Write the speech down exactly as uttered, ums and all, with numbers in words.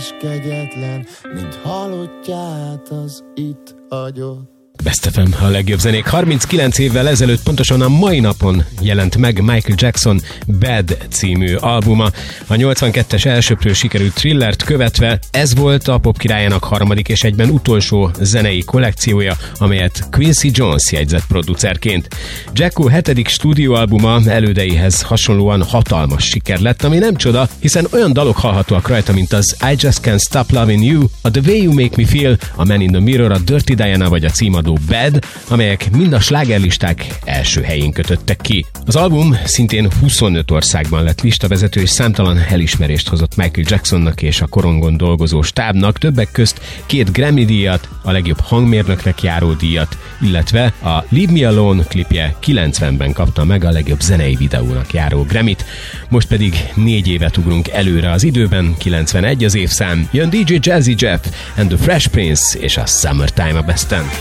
is kegyetlen, mint halottját az itt hagyott. Best ef em, a legjobb zenék. harminckilenc évvel ezelőtt, pontosan a mai napon jelent meg Michael Jackson Bad című albuma. A nyolcvankettes elsöprő sikerű Thrillert követve ez volt a pop királyának harmadik és egyben utolsó zenei kollekciója, amelyet Quincy Jones jegyzett producerként. Jacko hetedik stúdióalbuma elődeihez hasonlóan hatalmas siker lett, ami nem csoda, hiszen olyan dalok hallhatóak rajta, mint az I Just Can't Stop Loving You, a The Way You Make Me Feel, a Man in the Mirror, a Dirty Diana vagy a címadó Bad, amelyek mind a slágerlisták első helyén kötöttek ki. Az album szintén huszonöt országban lett listavezető, és számtalan elismerést hozott Michael Jacksonnak és a korongon dolgozó stábnak, többek közt két Grammy díjat, a legjobb hangmérnöknek járó díjat, illetve a Leave Me Alone klipje kilencvenben kapta meg a legjobb zenei videónak járó Grammyt. Most pedig négy évet ugrunk előre az időben, kilencvenegy az évszám. Jön dé dzsé Jazzy Jeff and the Fresh Prince és a Summertime a Besten.